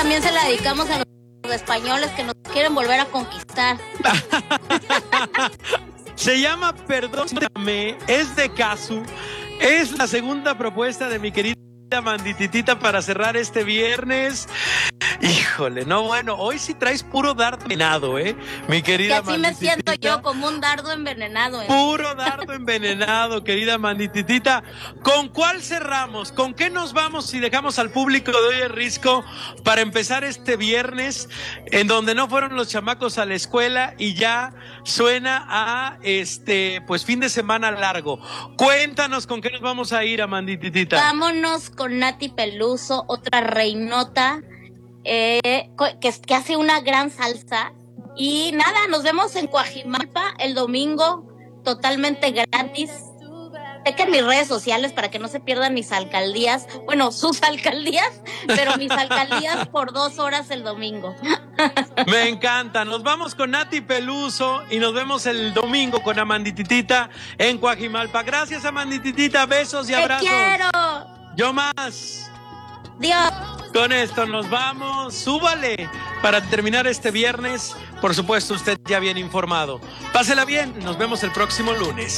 también se la dedicamos a los españoles que nos quieren volver a conquistar. Se llama Perdóname, es de Casu. Es la segunda propuesta de mi querida Mandititita para cerrar este viernes. Híjole, no, bueno, hoy sí traes puro dardo envenenado, mi querida Que así me siento yo, como un dardo envenenado. Puro dardo envenenado, querida Mandititita. ¿Con cuál cerramos? ¿Con qué nos vamos si dejamos al público de hoy el risco para empezar este viernes en donde no fueron los chamacos a la escuela y ya suena a pues fin de semana largo? Cuéntanos con qué nos vamos a ir, Mandititita. Vámonos con Nati Peluso, otra reinota que hace una gran salsa. Y nada, nos vemos en Coajimalpa el domingo, totalmente gratis. Chequen mis redes sociales para que no se pierdan mis alcaldías, bueno, sus alcaldías, pero mis alcaldías por 2 horas el domingo. Me encanta, nos vamos con Nati Peluso y nos vemos el domingo con Amandititita en Coajimalpa. Gracias, Amandititita, besos y abrazos. ¡Te quiero! Yo más. Dios. Con esto nos vamos, súbale para terminar este viernes. Por supuesto, usted ya bien informado. Pásela bien, nos vemos el próximo lunes.